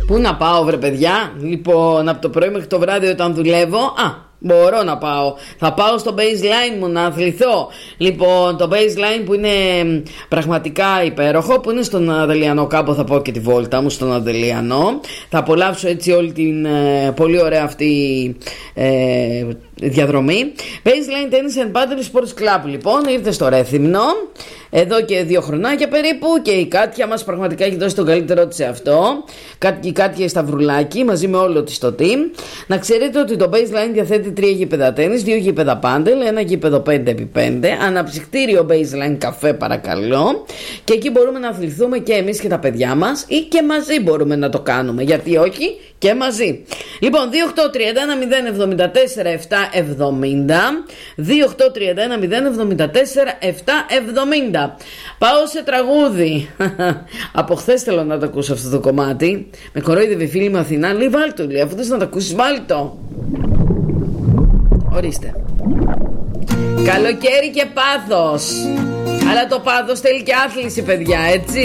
Πού να πάω βρε παιδιά? Λοιπόν, από το πρωί μέχρι το βράδυ όταν δουλεύω, μπορώ να πάω. Θα πάω στο baseline μου να αθληθώ. Λοιπόν, το baseline που είναι πραγματικά υπέροχο, που είναι στον Αδελιανό. Κάπου θα πάω και τη βόλτα μου στον Αδελιανό. Θα απολαύσω έτσι όλη την πολύ ωραία αυτή διαδρομή. Baseline Tennis and Paddle Sports Club λοιπόν ήρθε στο Ρέθυμνο εδώ και 2 χρονάκια περίπου, και η Κάτια μας πραγματικά έχει δώσει τον καλύτερό της σε αυτό. Η Κάτια Σταυρουλάκη μαζί με όλο της το team. Να ξέρετε ότι το baseline διαθέτει 3 γήπεδα τένις, 2 γήπεδα πάντελ, 1 γήπεδο 5x5, αναψυκτήριο baseline καφέ παρακαλώ, και εκεί μπορούμε να αθληθούμε και εμείς και τα παιδιά μας, ή και μαζί μπορούμε να το κάνουμε, γιατί όχι, και μαζί. Λοιπόν, 2831074-770 Πάω σε τραγούδι. Από χθες θέλω να το ακούσω αυτό το κομμάτι. Με κορόιδευε η φίλη μου Αθηνά. Λέει βάλτο, λέει, αφού θες να το ακούσεις βάλτο. Ορίστε. Καλοκαίρι και πάθος. Αλλά το πάθος θέλει και άθληση παιδιά, έτσι.